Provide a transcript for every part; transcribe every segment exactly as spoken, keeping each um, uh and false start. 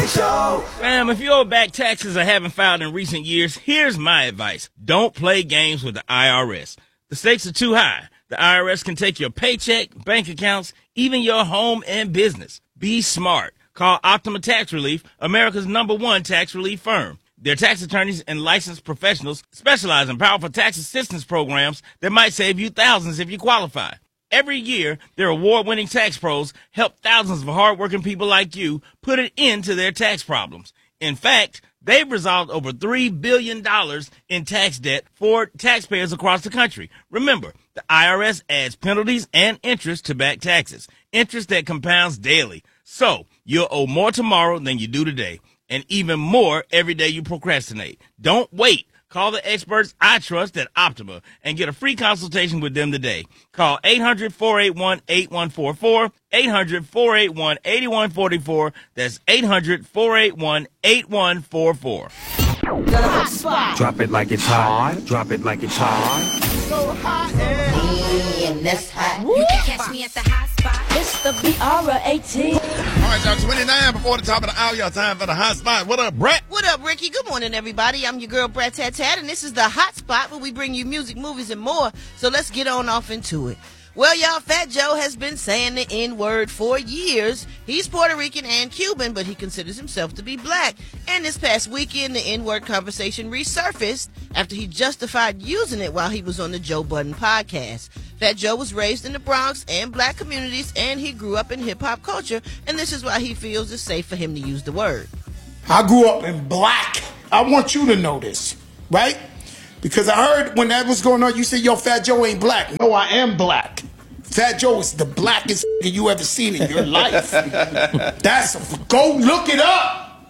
Show. Fam, if you owe back taxes or haven't filed in recent years, here's my advice. Don't play games with the I R S. The stakes are too high. The I R S can take your paycheck, bank accounts, even your home and business. Be smart. Call Optima Tax Relief, America's number one tax relief firm. Their tax attorneys and licensed professionals specialize in powerful tax assistance programs that might save you thousands if you qualify. Every year, their award-winning tax pros help thousands of hardworking people like you put an end to their tax problems. In fact, they've resolved over three billion dollars in tax debt for taxpayers across the country. Remember, the I R S adds penalties and interest to back taxes, interest that compounds daily. So, you'll owe more tomorrow than you do today, and even more every day you procrastinate. Don't wait. Call the experts I trust at Optima and get a free consultation with them today. Call eight hundred, four eight one, eight one four four, eight hundred, four eight one, eight one four four. That's eight hundred, four eight one, eight one four four. The hot spot. Drop it like it's hot. Drop it like it's hot. So hot and that's hot. You can catch me at the hot spot. It's the B R eighteen. All right, y'all, twenty-nine before the top of the hour. Y'all time for the hot spot. What up, Brett? What up, Ricky? Good morning, everybody. I'm your girl, Brett Tat Tat, and this is the hot spot where we bring you music, movies, and more. So let's get on off into it. Well, y'all, Fat Joe has been saying the N-word for years. He's Puerto Rican and Cuban, but he considers himself to be black. And this past weekend, the N-word conversation resurfaced after he justified using it while he was on the Joe Budden podcast. Fat Joe was raised in the Bronx and black communities, and he grew up in hip-hop culture, and this is why he feels it's safe for him to use the word. I grew up in black. I want you to know this, right? Because I heard when that was going on, you said, yo, Fat Joe ain't black. No, I am black. Fat Joe is the blackest you ever seen in your life. That's a, go look it up.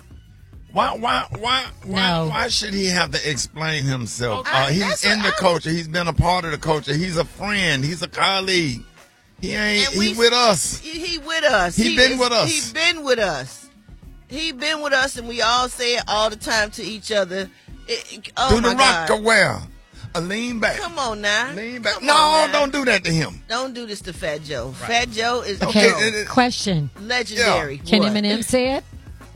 Why, why, why, why, No. why should he have to explain himself? I- Uh, he's that's in what the I- culture. He's been a part of the culture. He's a friend. He's a colleague. He ain't. And we- He with us. He, he with us. He been is- with us. He been with us. He been with us, and we all say it all the time to each other. It, it- oh Do my the rock God. well. A lean back. Come on now. Lean back. Come No, on now. don't do that to him. Don't do this to Fat Joe. Fat Joe is Okay, you know, it- it- Question. legendary. Can What? Eminem say it?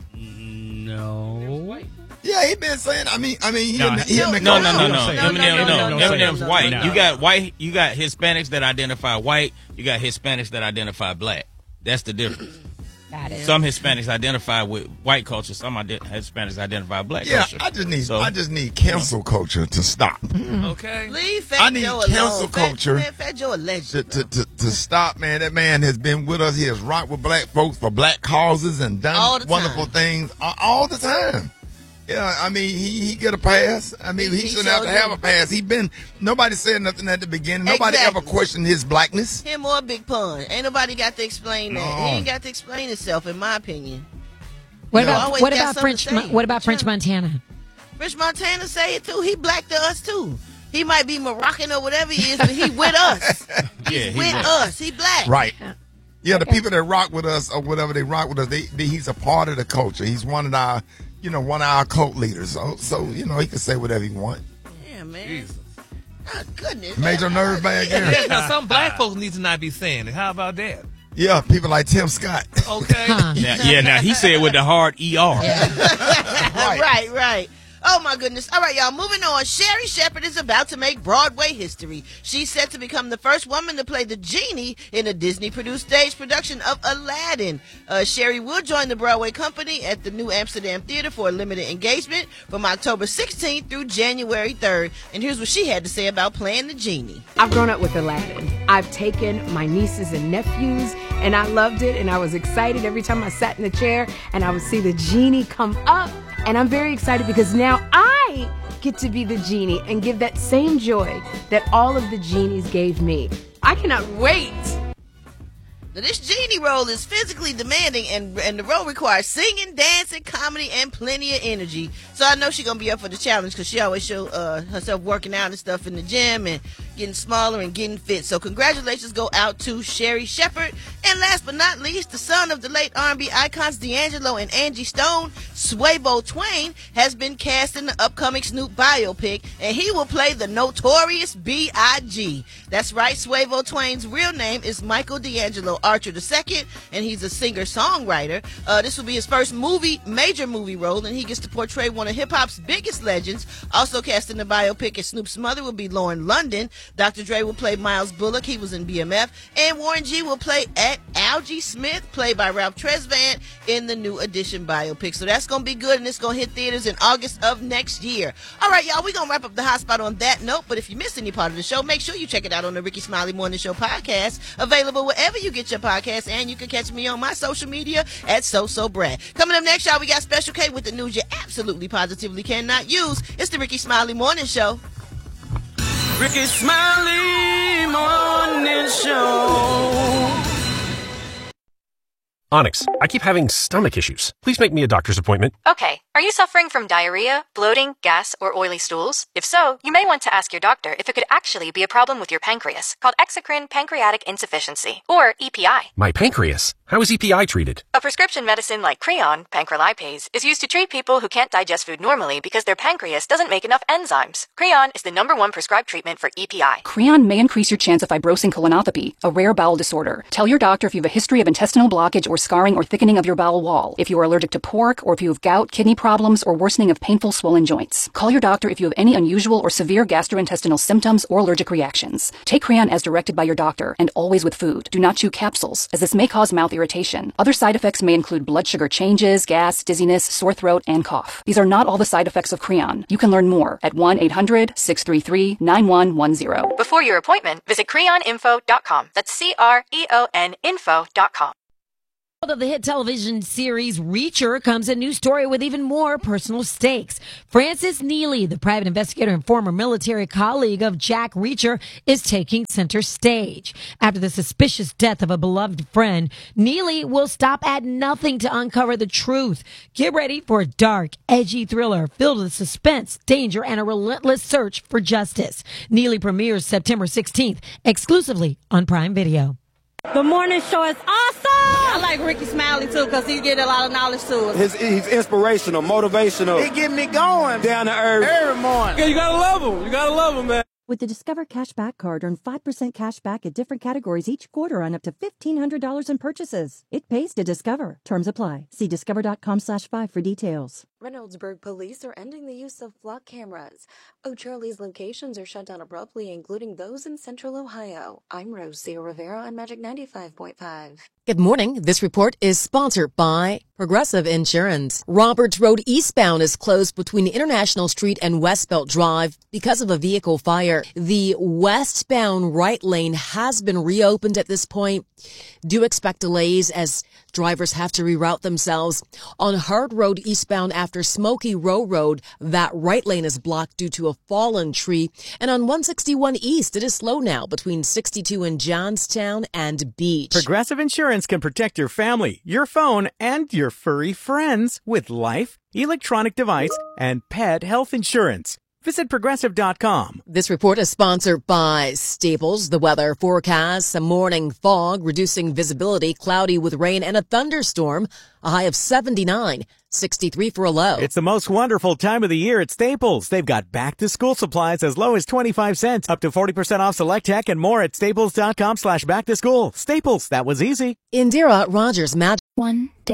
No. Yeah, he been saying. I mean, I mean, he No, in the- he no, in the No, no, culture. no, no. No, no, Eminem, no, no. no, no, Eminem's no, white. no. You got white. You got Hispanics that identify white. You got Hispanics that identify black. That's the difference. Got it. Some Hispanics identify with white culture. Some ide- Hispanics identify with black Yeah, culture. I just need. So- I just need cancel culture to stop. Okay. Leave Fat I need Joe alone. cancel Fat- culture Man, Fat Joe a legend. To, to, to, to stop, man. That man has been with us. He has rocked with black folks for black causes and done All the wonderful time. things all, all the time. Yeah, I mean, he, he get a pass. I mean, he, He shouldn't have to sure have do. a pass. He been, nobody said nothing at the beginning. Nobody Exactly. ever questioned his blackness. Him or Big Pun. Ain't nobody got to explain that. No. He ain't got to explain himself, in my opinion. What No. about Always what got about something French? to say. Mon- what about French China. Montana? Rich Montana say it too. He black to us too. He might be Moroccan or whatever he is, but he with us. Yeah, He's he with black. us. He black. Right. Yeah, the people that rock with us or whatever they rock with us, they, they, he's a part of the culture. He's one of our, you know, one of our cult leaders. So, so you know, he can say whatever he wants. Yeah, man. Oh, goodness. Major nerve bag here. Yeah, now some black folks need to not be saying it. How about that? Yeah, people like Tim Scott. Okay. Huh. Now, yeah, now he said with the hard E R. right. right, right. Oh, my goodness. All right, y'all, moving on. Sherry Shepherd is about to make Broadway history. She's set to become the first woman to play the genie in a Disney-produced stage production of Aladdin. Uh, Sherry will join the Broadway company at the New Amsterdam Theater for a limited engagement from October sixteenth through January third. And here's what she had to say about playing the genie. I've grown up with Aladdin. I've taken my nieces and nephews, and I loved it, and I was excited every time I sat in the chair, and I would see the genie come up, and I'm very excited because now I get to be the genie and give that same joy that all of the genies gave me. I cannot wait. Now, this genie role is physically demanding, and and the role requires singing, dancing, comedy, and plenty of energy. So I know she's gonna be up for the challenge because she always show uh, herself working out and stuff in the gym, and getting smaller and getting fit. So congratulations go out to Sherry Shepherd. And last but not least, the son of the late R and B icons D'Angelo and Angie Stone, Swaybo Twain, has been cast in the upcoming Snoop biopic, and he will play the notorious B I G That's right, Swaybo Twain's real name is Michael D'Angelo Archer the Second, and he's a singer-songwriter. Uh, this will be his first movie, major movie role, and he gets to portray one of hip-hop's biggest legends. Also cast in the biopic as Snoop's mother will be Lauren London. Doctor Dre will play Miles Bullock. He was in B M F. And Warren G will play at Algie Smith, played by Ralph Tresvant, in the New Edition biopic. So that's going to be good, and it's going to hit theaters in August of next year. All right, y'all, we're going to wrap up the hot spot on that note, but if you missed any part of the show, make sure you check it out on the Ricky Smiley Morning Show podcast, available wherever you get your podcasts, and you can catch me on my social media at SoSoBrad. Coming up next, y'all, we got Special K with the news you absolutely positively cannot use. It's the Ricky Smiley Morning Show. Ricky Smiley Morning Show. Onyx, I keep having stomach issues. Please make me a doctor's appointment. Okay. Are you suffering from diarrhea, bloating, gas, or oily stools? If so, you may want to ask your doctor if it could actually be a problem with your pancreas, called exocrine pancreatic insufficiency, or E P I. My pancreas? How is E P I treated? A prescription medicine like Creon, pancrelipase, is used to treat people who can't digest food normally because their pancreas doesn't make enough enzymes. Creon is the number one prescribed treatment for E P I. Creon may increase your chance of fibrosing colonopathy, a rare bowel disorder. Tell your doctor if you have a history of intestinal blockage or scarring or thickening of your bowel wall, if you are allergic to pork, or if you have gout, kidney problems, or worsening of painful swollen joints. Call your doctor if you have any unusual or severe gastrointestinal symptoms or allergic reactions. Take Creon as directed by your doctor, and always with food. Do not chew capsules, as this may cause mouth irritation. Other side effects may include blood sugar changes, gas, dizziness, sore throat, and cough. These are not all the side effects of Creon. You can learn more at one eight hundred, six three three, nine one one zero. Before your appointment, visit creon info dot com. That's C R E O N info dot com. Of the hit television series Reacher comes a new story with even more personal stakes. Francis Neely, the private investigator and former military colleague of Jack Reacher, is taking center stage. After the suspicious death of a beloved friend, Neely will stop at nothing to uncover the truth. Get ready for a dark, edgy thriller filled with suspense, danger, and a relentless search for justice. Neely premieres September sixteenth, exclusively on Prime Video. The morning show is awesome. I like Ricky Smiley too because he get a lot of knowledge to us. His, he's inspirational, motivational. He get me going down to earth every morning. Yeah, you gotta love him. You gotta love him, man. With the Discover Cashback Card, earn five percent cash back at different categories each quarter on up to fifteen hundred dollars in purchases. It pays to Discover. Terms apply. See discover.com slash five for details. Reynoldsburg police are ending the use of flock cameras. O'Charlie's locations are shut down abruptly, including those in Central Ohio. I'm Rosie Rivera on Magic ninety-five point five. Good morning. This report is sponsored by Progressive Insurance. Roberts Road eastbound is closed between International Street and Westbelt Drive because of a vehicle fire. The westbound right lane has been reopened at this point. Do expect delays as drivers have to reroute themselves. On Hard Road eastbound after Smoky Row Road, that right lane is blocked due to a fallen tree. And on one sixty-one East, it is slow now between sixty-two and Johnstown and Beach. Progressive Insurance can protect your family, your phone, and your furry friends with life, electronic device, and pet health insurance. Visit Progressive dot com. This report is sponsored by Staples. The weather forecast, some morning fog, reducing visibility, cloudy with rain and a thunderstorm, a high of seventy-nine, sixty-three for a low. It's the most wonderful time of the year at Staples. They've got back-to-school supplies as low as twenty-five cents, up to forty percent off select tech and more at staples dot com slash back to school. Staples, that was easy. Indira Rogers, Magic. One day.